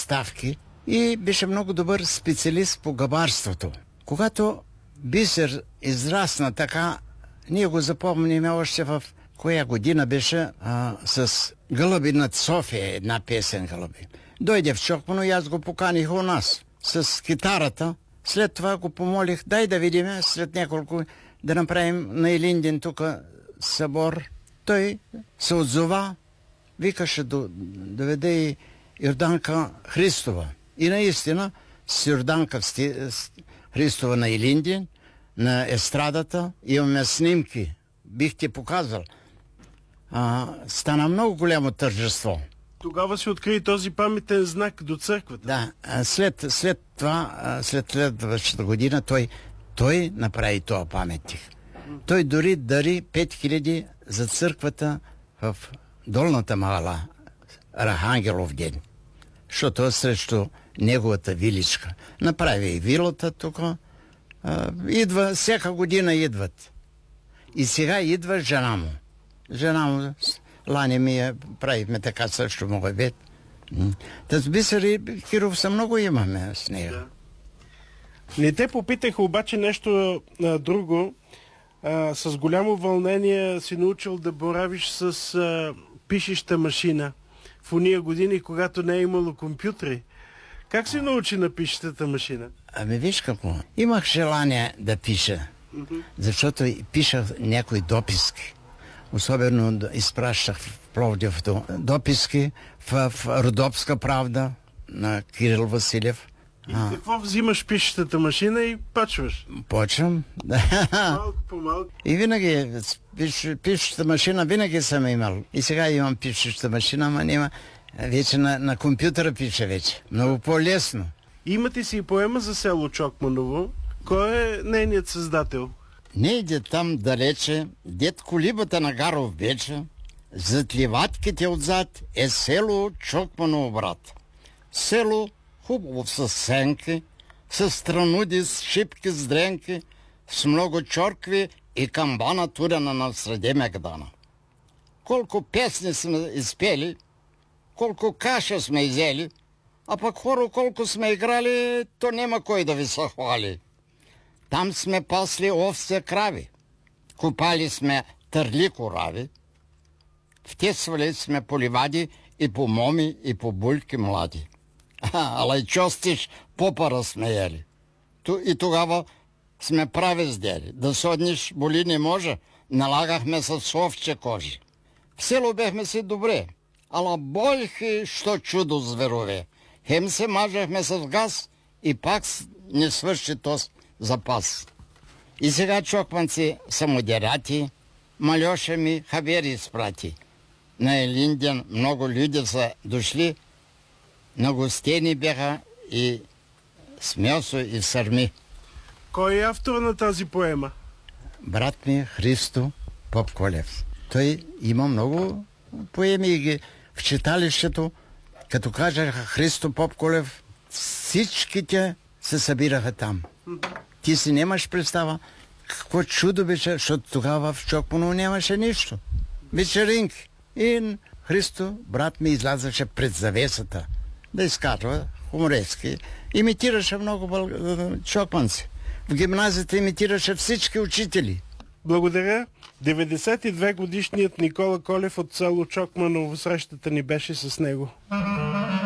съставки и беше много добър специалист по габарството. Когато Бисер израсна така, ние го запомним още в коя година беше с Гълъби над София, една песен Гълъби. Дойде в Чокмано и аз го поканих у нас с китарата. След това го помолих, дай да видим след няколко да направим на Илинден тук събор. Той се отзова, викаше доведе и Йорданка Христова. И наистина с Йорданка Христова на Илинден, на естрадата, имаме снимки. Бих ти показал. Стана много голямо тържество. Тогава се откри този паметен знак до църквата. Да, след това, след следващата година, той направи това паметник. Той дори дари 5000 за църквата в Долната Мала, Архангелов ден, защото е срещу неговата виличка. Направи и вилата тук. Идва, всяка година идват. И сега идва жена му. Жена му, Лани ми правихме така също моя бед. Тъс Бисер и Киров са много имаме с нея. Да. Не те попитах обаче нещо друго. С голямо вълнение си научил да боравиш с пишеща машина в уния години, когато не е имало компютри. Как си научи на пишещата машина? Ами виж какво. Имах желание да пиша, защото пишах някои дописки. Особено изпращах в Пловдив дописки в Родопска правда на Кирил Василев. И какво взимаш пишещата машина и почваш? Почвам. Малко по малко. И винаги пишещата машина винаги съм имал. И сега имам пишеща машина, ама няма. Вече на компютъра пиша вече. Много по-лесно. Имате си и поема за село Чокманово. Кой е нейният създател? Не иде там далече, дед колибата на Гаров Беча, зад ливатките отзад е село Чокманово, брат. Село хубаво с сенки, с странуди, с шипки, с дренки, с много чоркви и камбана турена на среде Мегдана. Колко песни сме изпели, колко каша сме изели, а пък хоро колко сме играли, то няма кой да ви се хвали. Там сме пасли овце крави, купали сме търли корави, втесвали сме по ливади и по моми и по бульки млади. Ала и чостиш попара сме ели. И тогава сме прави сдели. Да содниш боли не може, налагахме с овче кожи. В село бехме си добре, ала больхи, що чудо зверове. Хем се мажахме с газ и пак не свърши то запас. И сега чокманци са модерати, Малеша ми хабери изпрати. На Илинден много люди са дошли, на гостени бяха и с месо и сърми. Кой е автор на тази поема? Брат ми Христо Попколев. Той има много поеми и ги в читалището. Като кажаха Христо Попколев, всичките се събираха там. Ти си нямаш представа какво чудо беше, защото тогава в Чокманово нямаше нищо. Вечеринки. И Христо, брат ми, излязаше пред завесата да изкарва хуморески. Имитираше много чокманци. В гимназията имитираше всички учители. Благодаря. 92 годишният Никола Колев от село Чокманово. Срещата ни беше с него.